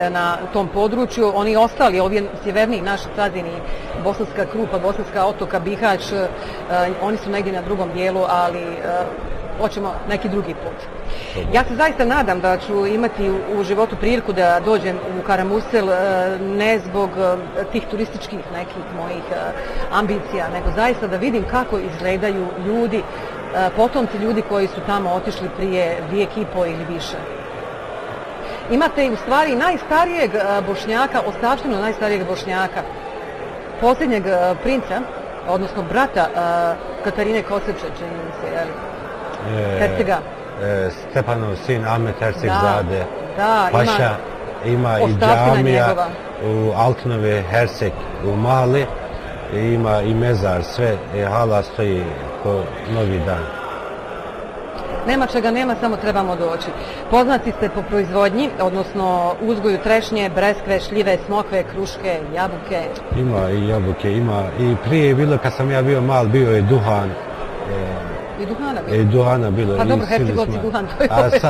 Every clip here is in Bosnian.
na tom području. Oni ostali, ovi sjeverniji naši Cazini, Bosanska Krupa, Bosanska Otoka, Bihać, oni su negdje na drugom dijelu, ali hoćemo neki drugi put. Ja se zaista nadam da ću imati u životu priliku da dođem u Karamursel, ne zbog tih turističkih nekih mojih ambicija, nego zaista da vidim kako izgledaju ljudi, potomci ljudi koji su tamo otišli prije vijek i po ili više. Imate u stvari najstarijeg Bošnjaka, ostavštinu najstarijeg Bošnjaka, posljednjeg princa, odnosno brata Katarine Kosevče, čini mi se, jel? Hercega. Stepanov sin Ahmet Hercegzade, da, paša, ima i džamija u Altnove, Herceg u Mali, ima i mezar, sve hala stoji ko novi dan. Nema čega nema, samo trebamo doći. Poznati ste po proizvodnji, odnosno uzgoju trešnje, breskve, šljive, smokve, kruške, jabuke. Ima i jabuke, ima i prije je bilo, kad sam ja bio mal, bio je duhan. I duhana bilo? I duhana bilo. Pa dobro, Hercegovci duhan, to je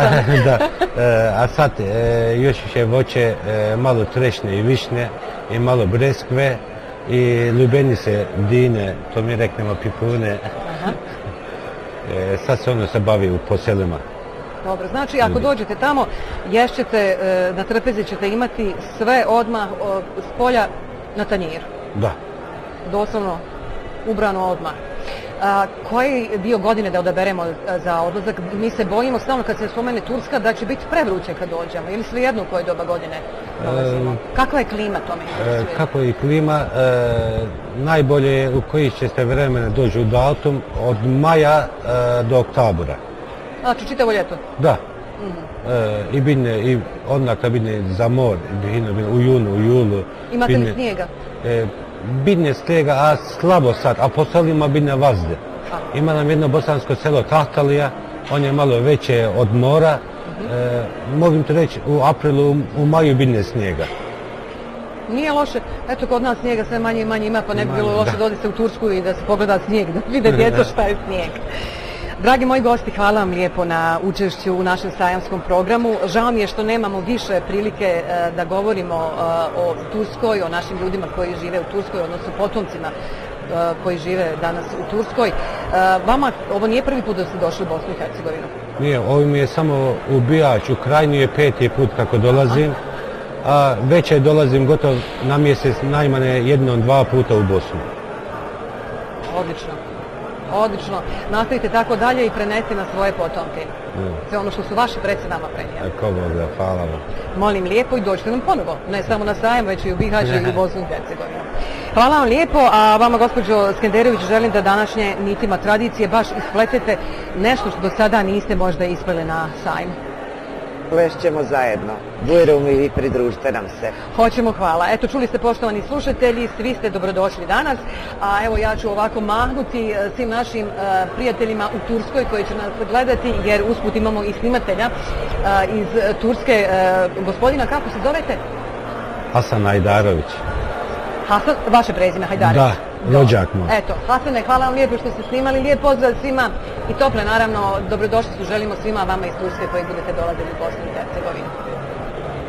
a sad još više voće, malo trešnje i višnje, i malo breskve, i lubenice, dine, to mi reknemo pipune. Sad se ono se bavi po selima. Dobro, znači ako dođete tamo, ješćete, na trpezi ćete imati sve odmah s polja na tanjiru. Da. Doslovno ubrano odmah. Koji dio godine da odaberemo za odlazak? Mi se bojimo stalno kad se spomene Turska da će biti prevruće kad dođemo, ili svejedno u koje doba godine dolazimo. Kakva je klima tome? Kako je klima? Najbolje je u koji ćete vremena doći u datum od maja do oktobra. Znači čitavo ljeto? Da. I bine, i onda kad bine za mor, u junu, u julu. Imate li snijega? Bine snijega, a slabo sad, a po selima bine vazde. Ima nam jedno bosansko selo Kahtalija, on je malo veće od mora. Mogu ti reći, u aprilu, u maju bine snijega. Nije loše, eto kod nas snijega sve manje i manje ima, pa ne bi bilo loše da odete u Tursku i da se pogleda snijeg, da vide djeca šta je snijeg. Dragi moji gosti, hvala vam lijepo na učešću u našem sajamskom programu. Žao mi je što nemamo više prilike da govorimo o Turskoj, o našim ljudima koji žive u Turskoj, odnosno potomcima koji žive danas u Turskoj. Vama ovo nije prvi put da ste došli u Bosnu i Hercegovinu? Nije, ovo mi je samo ubijač. U Krajini je 5. put kako dolazim, a već dolazim gotovo na mjesec najmanje 1-2 puta u Bosnu. Odlično. Odlično. Nastavite tako dalje i prenesite na svoje potomke. Sve ono što su vaši preci nama prenijeli. Ako Boga, hvala vam. Molim lijepo i dođite nam ponovo. Ne samo na Sajam, već i u Bihać i u Bosnu i Hercegovinu. Hvala vam lijepo, a vama gospođo Skenderović želim da današnje nitima tradicije baš ispletete nešto što do sada niste možda ispleli na Sajmu. Plešćemo zajedno. Bujrum i vi pridružite nam se. Hoćemo, hvala. Eto, čuli ste poštovani slušatelji, svi ste dobrodošli danas. A evo ja ću ovako mahnuti svim našim prijateljima u Turskoj koji će nas gledati, jer usput imamo i snimatelja iz Turske. Gospodina, kako se zovete? Hasan Hajdarović. Hasan, vaše prezime, Hajdarović. Da, rođak moj. Eto, Hasane, hvala vam lijepo što ste snimali, lijep pozdrav svima i tople naravno dobrodošli su želimo svima vama iz Turske koji budete dolazili u Bosnu i Hercegovinu.